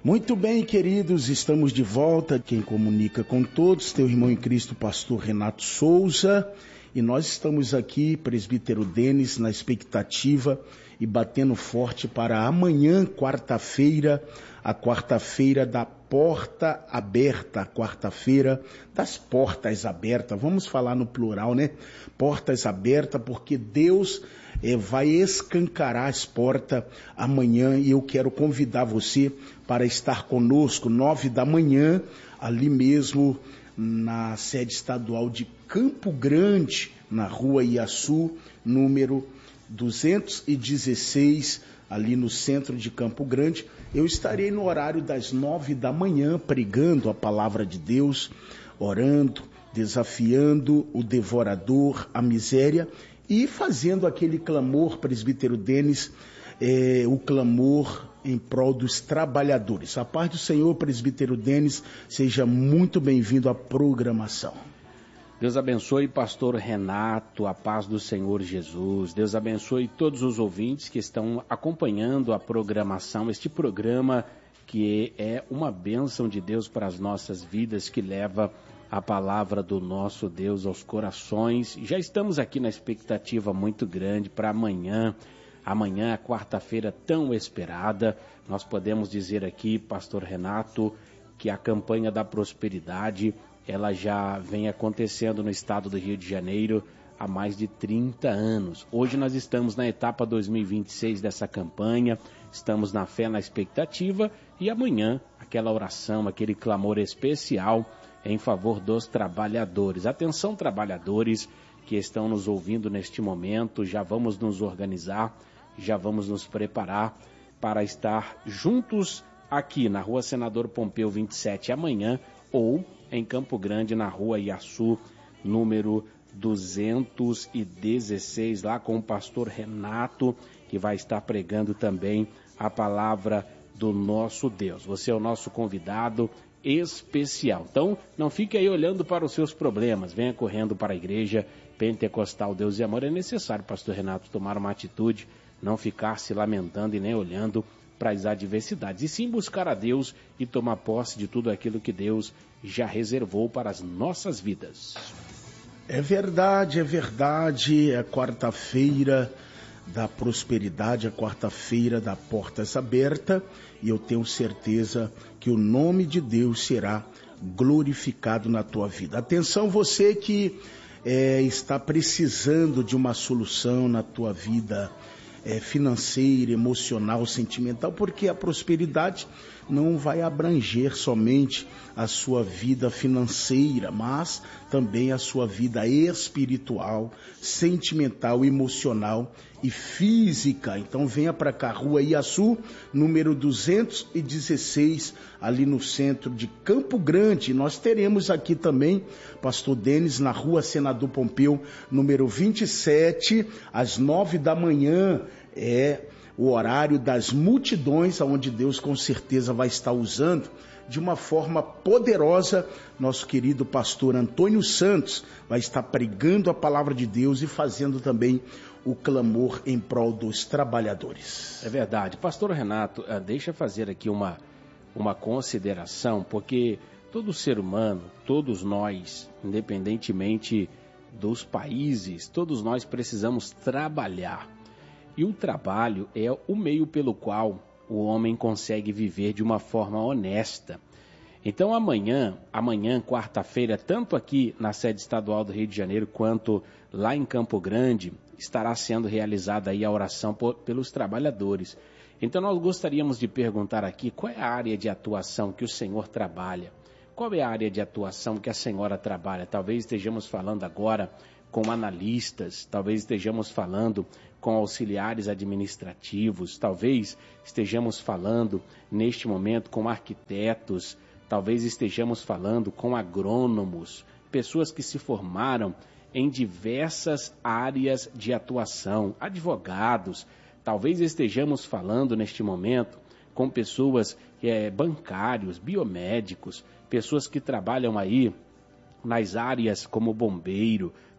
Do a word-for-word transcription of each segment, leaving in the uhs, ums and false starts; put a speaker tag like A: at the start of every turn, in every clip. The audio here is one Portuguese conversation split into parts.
A: Muito bem, queridos, estamos de volta. Quem comunica com todos, teu irmão em Cristo, pastor Renato Souza. E nós estamos aqui, presbítero Denis, na expectativa e batendo forte para amanhã, quarta-feira, a quarta-feira da porta aberta, a quarta-feira das portas abertas. Vamos falar no plural, né? Portas abertas, porque Deus eh, vai escancarar as portas amanhã e eu quero convidar você para estar conosco, nove da manhã, ali mesmo na sede estadual de Campo Grande, na rua Iaçu, número duzentos e dezesseis, ali no centro de Campo Grande. Eu estarei no horário das nove da manhã, pregando a palavra de Deus, orando, desafiando o devorador, a miséria, e fazendo aquele clamor, presbítero Denis, é, o clamor em prol dos trabalhadores. A paz do Senhor, presbítero Denis, seja muito bem-vindo à programação.
B: Deus abençoe, pastor Renato, a paz do Senhor Jesus. Deus abençoe todos os ouvintes que estão acompanhando a programação, este programa que é uma bênção de Deus para as nossas vidas, que leva a palavra do nosso Deus aos corações. Já estamos aqui na expectativa muito grande para amanhã. Amanhã, a quarta-feira tão esperada, nós podemos dizer aqui, pastor Renato, que a campanha da prosperidade, ela já vem acontecendo no estado do Rio de Janeiro há mais de trinta anos. Hoje nós estamos na etapa dois mil e vinte e seis dessa campanha, estamos na fé, na expectativa, e amanhã aquela oração, aquele clamor especial em favor dos trabalhadores. Atenção, trabalhadores que estão nos ouvindo neste momento, já vamos nos organizar, já vamos nos preparar para estar juntos aqui na rua Senador Pompeu vinte e sete amanhã, ou em Campo Grande, na rua Iaçu, número duzentos e dezesseis, lá com o pastor Renato, que vai estar pregando também a palavra do nosso Deus. Você é o nosso convidado especial. Então, não fique aí olhando para os seus problemas, venha correndo para a igreja Pentecostal Deus e Amor. É necessário, pastor Renato, tomar uma atitude, não ficar se lamentando e nem olhando para as adversidades, e sim buscar a Deus e tomar posse de tudo aquilo que Deus já reservou para as nossas vidas.
A: É verdade, é verdade, é quarta-feira da prosperidade, a quarta-feira da portas aberta, e eu tenho certeza que o nome de Deus será glorificado na tua vida. Atenção, você que é, está precisando de uma solução na tua vida é, financeira, emocional, sentimental, porque a prosperidade não vai abranger somente a sua vida financeira, mas também a sua vida espiritual, sentimental, emocional e física. Então venha para cá, rua Iaçu, número duzentos e dezesseis, ali no centro de Campo Grande. Nós teremos aqui também, pastor Denis, na rua Senador Pompeu, número vinte e sete, às nove da manhã, é o horário das multidões, onde Deus com certeza vai estar usando de uma forma poderosa. Nosso querido pastor Antônio Santos vai estar pregando a palavra de Deus e fazendo também o clamor em prol dos trabalhadores.
B: É verdade. Pastor Renato, deixa eu fazer aqui uma, uma consideração, porque todo ser humano, todos nós, independentemente dos países, todos nós precisamos trabalhar. E o trabalho é o meio pelo qual o homem consegue viver de uma forma honesta. Então amanhã, amanhã, quarta-feira, tanto aqui na sede estadual do Rio de Janeiro, quanto lá em Campo Grande, estará sendo realizada aí a oração por, pelos trabalhadores. Então nós gostaríamos de perguntar aqui, qual é a área de atuação que o Senhor trabalha? Qual é a área de atuação que a senhora trabalha? Talvez estejamos falando agora com analistas, talvez estejamos falando com auxiliares administrativos, talvez estejamos falando neste momento com arquitetos, talvez estejamos falando com agrônomos, pessoas que se formaram em diversas áreas de atuação, advogados, talvez estejamos falando neste momento com pessoas, é, bancários, biomédicos, pessoas que trabalham aí nas áreas como bombeiro,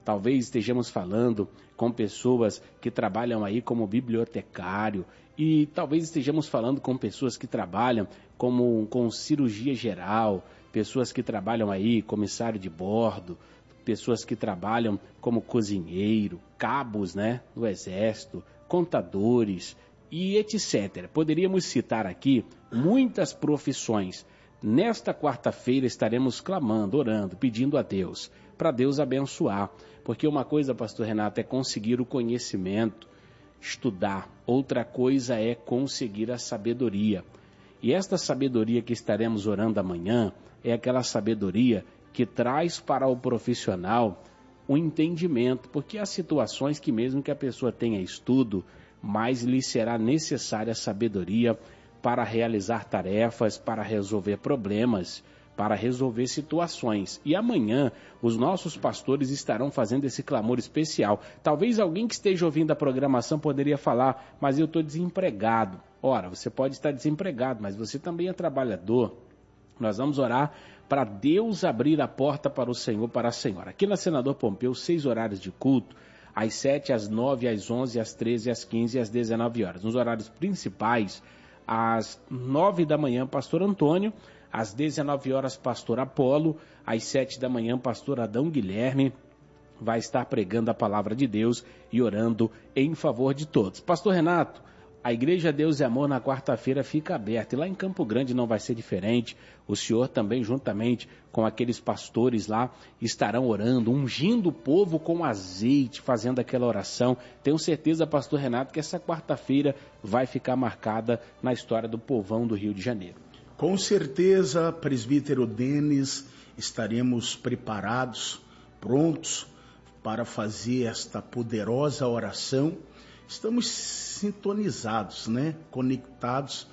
B: talvez estejamos falando com pessoas que trabalham aí como bibliotecário, e talvez estejamos falando com pessoas que trabalham como, com cirurgia geral, pessoas que trabalham aí, comissário de bordo, pessoas que trabalham como cozinheiro, cabos, né, do exército, contadores e etcétera. Poderíamos citar aqui muitas profissões. Nesta quarta-feira estaremos clamando, orando, pedindo a Deus, para Deus abençoar. Porque uma coisa, pastor Renato, é conseguir o conhecimento, estudar. Outra coisa é conseguir a sabedoria. E esta sabedoria que estaremos orando amanhã é aquela sabedoria que traz para o profissional o entendimento, porque há situações que mesmo que a pessoa tenha estudo, mas lhe será necessária a sabedoria para realizar tarefas, para resolver problemas, para resolver situações. E amanhã os nossos pastores estarão fazendo esse clamor especial. Talvez alguém que esteja ouvindo a programação poderia falar, mas eu estou desempregado. Ora, você pode estar desempregado, mas você também é trabalhador. Nós vamos orar para Deus abrir a porta para o Senhor, para a Senhora. Aqui na Senador Pompeu, seis horários de culto, às sete, às nove, às onze, às treze, às quinze e às dezenove horas. Nos horários principais, às nove da manhã, pastor Antônio, às dezenove horas, pastor Apolo, às sete da manhã, pastor Adão Guilherme vai estar pregando a palavra de Deus e orando em favor de todos. Pastor Renato, a Igreja Deus e Amor na quarta-feira fica aberta, e lá em Campo Grande não vai ser diferente. O senhor também, juntamente com aqueles pastores lá, estarão orando, ungindo o povo com azeite, fazendo aquela oração. Tenho certeza, pastor Renato, que essa quarta-feira vai ficar marcada na história do povão do Rio de Janeiro.
A: Com certeza, presbítero Denis, estaremos preparados, prontos para fazer esta poderosa oração. Estamos sintonizados, né? Conectados.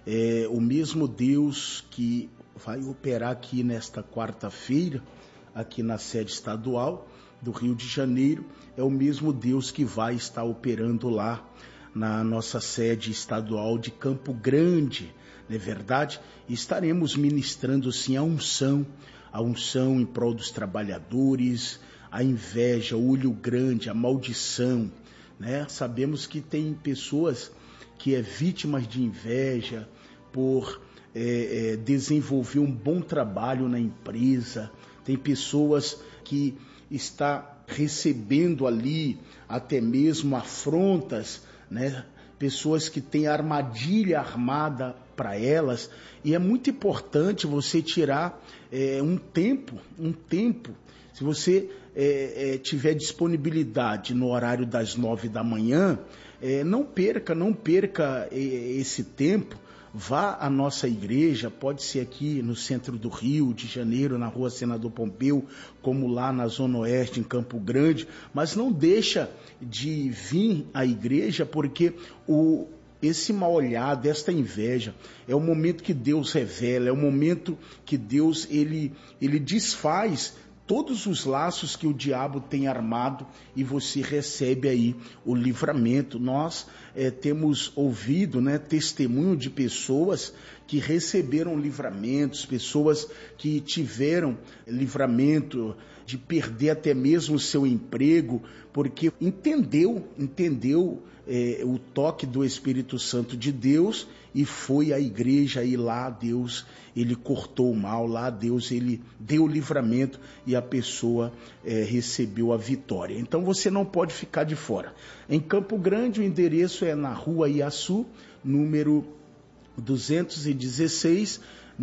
A: É, o mesmo Deus que vai operar aqui nesta quarta-feira, aqui na sede estadual do Rio de Janeiro, é o mesmo Deus que vai estar operando lá na nossa sede estadual de Campo Grande, não é verdade? E estaremos ministrando sim a unção, a unção em prol dos trabalhadores, a inveja, o olho grande, a maldição, né? Sabemos que tem pessoas que é vítimas de inveja por é, é, desenvolver um bom trabalho na empresa. Tem pessoas que está recebendo ali até mesmo afrontas, né? Pessoas que têm armadilha armada para elas, e é muito importante você tirar é, um tempo, um tempo, se você é, é, tiver disponibilidade no horário das nove da manhã, é, não perca, não perca é, esse tempo. Vá à nossa igreja, pode ser aqui no centro do Rio de Janeiro, na rua Senador Pompeu, como lá na Zona Oeste, em Campo Grande, mas não deixa de vir à igreja, porque o, esse mal olhado, esta inveja, é o momento que Deus revela, é o momento que Deus ele, ele desfaz todos os laços que o diabo tem armado, e você recebe aí o livramento. Nós é, temos ouvido, né, testemunho de pessoas que receberam livramentos, pessoas que tiveram livramento de perder até mesmo o seu emprego, porque entendeu, entendeu é, o toque do Espírito Santo de Deus, e foi à igreja, e lá Deus, ele cortou o mal, lá Deus, ele deu o livramento, e a pessoa é, recebeu a vitória. Então você não pode ficar de fora. Em Campo Grande, o endereço é na Rua Iaçu, número duzentos e dezesseis,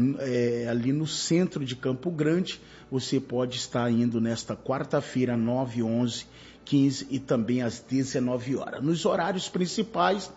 A: é, ali no centro de Campo Grande. Você pode estar indo nesta quarta-feira, nove, onze, quinze e também às dezenove horas. Nos horários principais,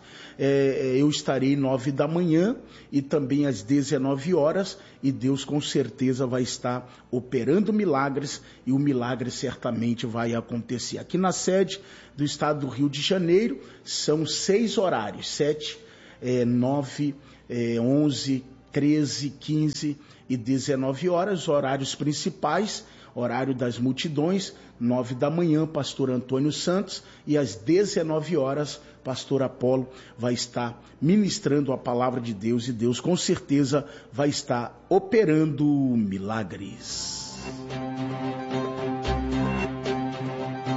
A: é, eu estarei nove da manhã e também às dezenove horas, e Deus com certeza vai estar operando milagres, e o milagre certamente vai acontecer. Aqui na sede do estado do Rio de Janeiro, são seis horários, sete, é, nove, é, onze, treze, quinze e dezenove horas, horários principais, horário das multidões, nove da manhã, pastor Antônio Santos, e às dezenove horas, pastor Apolo vai estar ministrando a palavra de Deus, e Deus com certeza vai estar operando milagres.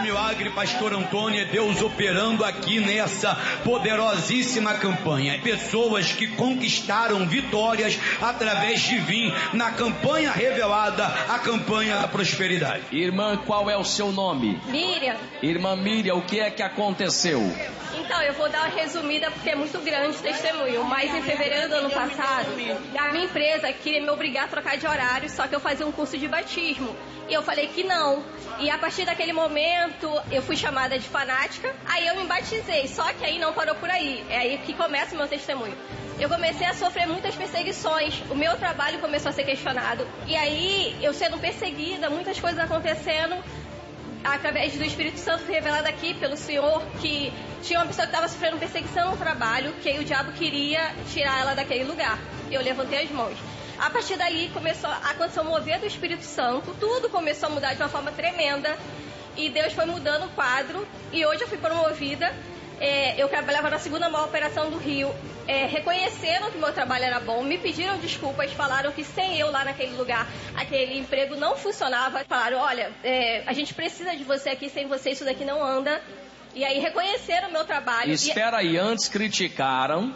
C: milagre, pastor Antônio, é Deus operando aqui nessa poderosíssima campanha. Pessoas que conquistaram vitórias através de vir na campanha revelada, a campanha da prosperidade.
D: Irmã, qual é o seu nome?
E: Miriam.
D: Irmã Miriam, o que é que aconteceu?
E: Então, eu vou dar uma resumida porque é muito grande o testemunho. Mas em fevereiro do ano passado, a minha empresa queria me obrigar a trocar de horário, só que eu fazia um curso de batismo. E eu falei que não. E a partir daquele momento, eu fui chamada de fanática, aí eu me batizei. Só que aí não parou por aí. É aí que começa o meu testemunho. Eu comecei a sofrer muitas perseguições, o meu trabalho começou a ser questionado. E aí, eu sendo perseguida, muitas coisas acontecendo, através do Espírito Santo revelado aqui pelo Senhor, que tinha uma pessoa que estava sofrendo perseguição no trabalho, que aí o diabo queria tirar ela daquele lugar. Eu levantei as mãos. A partir daí começou a acontecer o mover do Espírito Santo, tudo começou a mudar de uma forma tremenda, e Deus foi mudando o quadro, e hoje eu fui promovida. É, eu trabalhava na segunda maior operação do Rio, é, reconheceram que meu trabalho era bom, me pediram desculpas, falaram que sem eu lá naquele lugar, aquele emprego não funcionava, falaram, olha, é, a gente precisa de você aqui, sem você isso daqui não anda. E aí reconheceram o meu trabalho.
D: Espera aí, antes criticaram,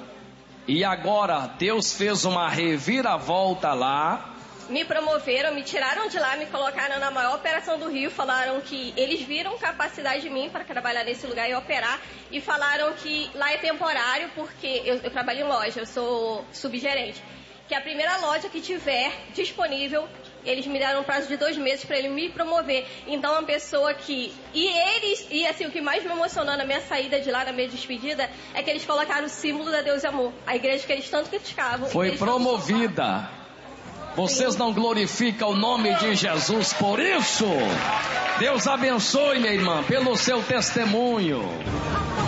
D: e agora Deus fez uma reviravolta lá.
E: Me promoveram, me tiraram de lá, me colocaram na maior operação do Rio, falaram que eles viram capacidade de mim para trabalhar nesse lugar e operar, e falaram que lá é temporário, porque eu, eu trabalho em loja, eu sou subgerente, que a primeira loja que tiver disponível, eles me deram um prazo de dois meses para ele me promover. Então, uma pessoa que... E eles... E assim, o que mais me emocionou na minha saída de lá, na minha despedida, é que eles colocaram o símbolo da Deus e Amor. A igreja que eles tanto criticavam.
D: Foi promovida. Vocês não glorificam o nome de Jesus por isso? Deus abençoe, minha irmã, pelo seu testemunho.